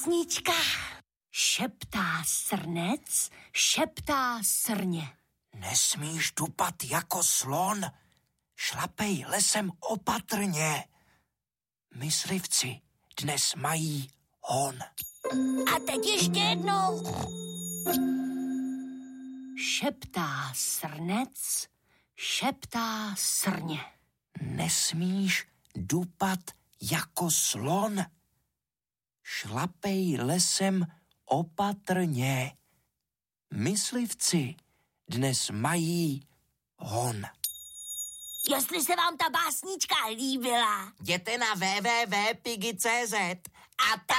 básnička. Šeptá srnec, šeptá srně. Nesmíš dupat jako slon, šlapej lesem opatrně. Myslivci dnes mají hon. A teď ještě jednou. Šeptá srnec, šeptá srně. Nesmíš dupat jako slon, šlapej lesem opatrně. Myslivci dnes mají hon. Jestli se vám ta básnička líbila, Jděte na www.pigi.cz a